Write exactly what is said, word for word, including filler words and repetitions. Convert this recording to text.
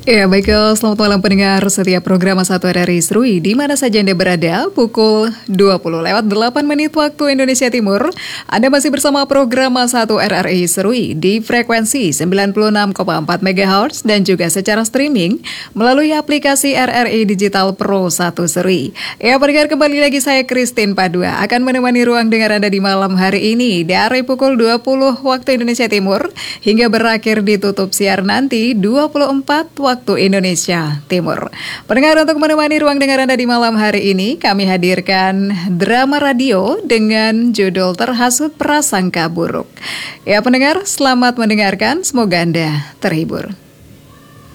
Ya, baiklah, selamat malam pendengar setiap program satu R R I Serui di mana saja Anda berada, pukul dua puluh lewat delapan menit waktu Indonesia Timur. Anda masih bersama program satu R R I Serui di frekuensi sembilan puluh enam koma empat megahertz dan juga secara streaming melalui aplikasi R R I Digital Pro satu Serui. Ya, pendengar, kembali lagi saya Christine Padua akan menemani ruang dengar Anda di malam hari ini dari pukul dua puluh waktu Indonesia Timur hingga berakhir ditutup siar nanti dua puluh empat waktu Waktu Indonesia Timur. Pendengar, untuk menemani ruang dengar Anda di malam hari ini, kami hadirkan drama radio dengan judul Terhasut Prasangka Buruk. Ya pendengar, selamat mendengarkan, semoga Anda terhibur.